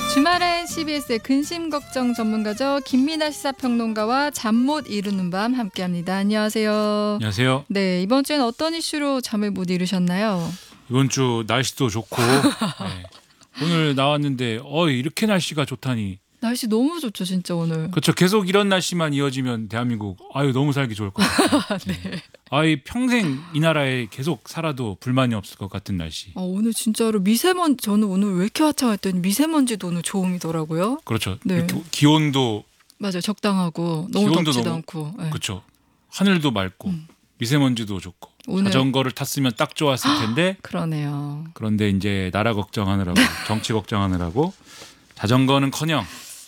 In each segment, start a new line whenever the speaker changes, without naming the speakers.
주말엔 CBS의 근심 걱정 전문가죠. 김민아 시사평론가와 잠 못 이루는 밤 함께합니다. 안녕하세요.
안녕하세요.
네, 이번 주엔 어떤 이슈로 잠을 못 이루셨나요?
이번 주 날씨도 좋고 네. 오늘 나왔는데 이렇게 날씨가 좋다니.
날씨 너무 좋죠, 진짜 오늘.
그렇죠. 계속 이런 날씨만 이어지면 대한민국 너무 살기 좋을 것 같아요. 네. 평생 이 나라에 계속 살아도 불만이 없을 것 같은 날씨.
오늘 진짜로 미세먼지, 저는 오늘 왜 이렇게 화창했더니 미세먼지도 오늘 좋음이더라고요.
그렇죠.
네.
기온도
맞아요, 적당하고 너무 덥지도 않고. 네.
그렇죠. 하늘도 맑고 미세먼지도 좋고
오늘...
자전거를 탔으면 딱 좋았을 텐데.
그러네요.
그런데 이제 나라 걱정하느라고 정치 걱정하느라고 자전거는커녕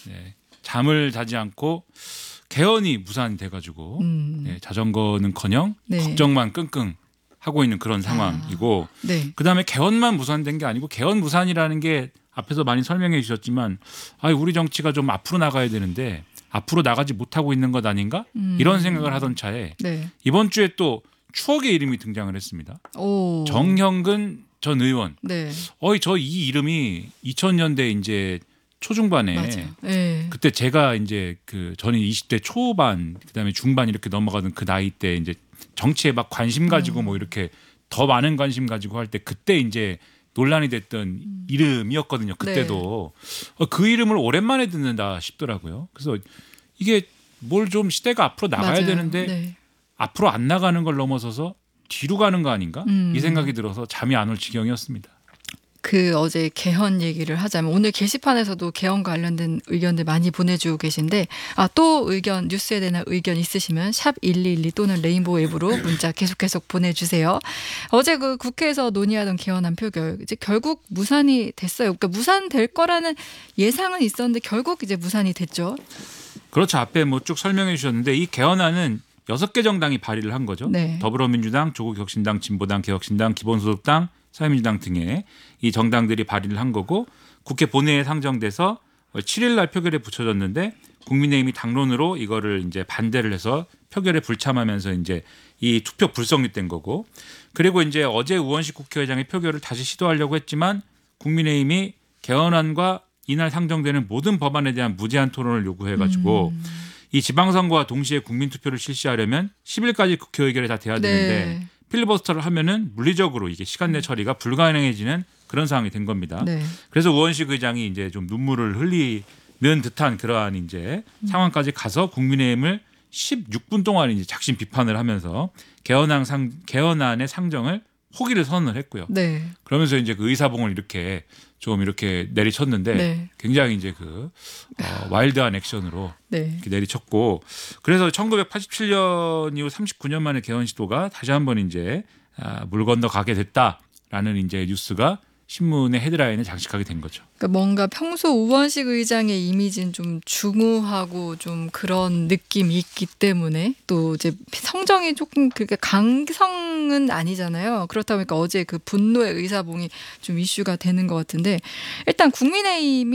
잠을 자지 않고 개헌이 무산이 돼가지고 자전거는커녕 걱정만 끙끙 하고 있는 그런 상황이고 그다음에 개헌만 무산된 게 아니고 개헌 무산이라는 게 앞에서 많이 설명해 주셨지만 우리 정치가 좀 앞으로 나가야 되는데 앞으로 나가지 못하고 있는 것 아닌가 이런 생각을 하던 차에 이번 주에 또 추억의 이름이 등장을 했습니다. 정형근 전 의원. 저 이 이름이 2000년대 이제 초중반에 그때 제가 이제 저는 20대 초반 그다음에 중반 이렇게 넘어가는 그 나이 때 이제 정치에 막 관심 가지고 뭐 이렇게 더 많은 관심 가지고 할 때 그때 이제 논란이 됐던 이름이었거든요. 그때도 그 이름을 오랜만에 듣는다 싶더라고요. 그래서 이게 뭘 좀 시대가 앞으로 나가야 되는데 앞으로 안 나가는 걸 넘어서서 뒤로 가는 거 아닌가? 이 생각이 들어서 잠이 안 올 지경이었습니다.
어제 개헌 얘기를 하자면 오늘 게시판에서도 개헌 관련된 의견들 많이 보내주고 계신데 또 의견 뉴스에 대한 의견 있으시면 샵 1212 또는 레인보우 앱으로 문자 계속 보내주세요. 어제 그 국회에서 논의하던 개헌안 표결 이제 결국 무산이 됐어요. 그러니까 무산될 거라는 예상은 있었는데 결국 이제 무산이 됐죠.
그렇죠. 앞에 뭐 쭉 설명해 주셨는데 이 개헌안은 6개 정당이 발의를 한 거죠. 더불어민주당, 조국혁신당, 진보당, 개혁신당, 기본소득당, 사회민주당 등의 이 정당들이 발의를 한 거고 국회 본회의에 상정돼서 7일 날 표결에 붙여졌는데 국민의힘이 당론으로 이거를 이제 반대를 해서 표결에 불참하면서 이제 이 투표 불성립된 거고 그리고 이제 어제 우원식 국회의장이 표결을 다시 시도하려고 했지만 국민의힘이 개헌안과 이날 상정되는 모든 법안에 대한 무제한 토론을 요구해가지고 이 지방선거와 동시에 국민투표를 실시하려면 10일까지 국회 의결이 다 돼야 되는데 필리버스터를 하면은 물리적으로 이게 시간 내 처리가 불가능해지는 그런 상황이 된 겁니다. 그래서 우원식 의장이 이제 좀 눈물을 흘리는 듯한 그러한 이제 상황까지 가서 국민의힘을 16분 동안 이제 작심 비판을 하면서 개헌안의 상정을 포기를 선언을 했고요. 그러면서 이제 그 의사봉을 이렇게 내리쳤는데 굉장히 이제 와일드한 액션으로 이렇게 내리쳤고 그래서 1987년 이후 39년 만에 개헌 시도가 다시 한번 이제 물 건너 가게 됐다라는 이제 뉴스가 신문의 헤드라인에 장식하게 된 거죠.
그러니까 뭔가 평소 우원식 의장의 이미지는 좀 중후하고 좀 그런 느낌이 있기 때문에 또 이제 성정이 조금 그렇게 강성은 아니잖아요. 그렇다 보니까 어제 그 분노의 의사봉이 좀 이슈가 되는 것 같은데 일단 국민의힘이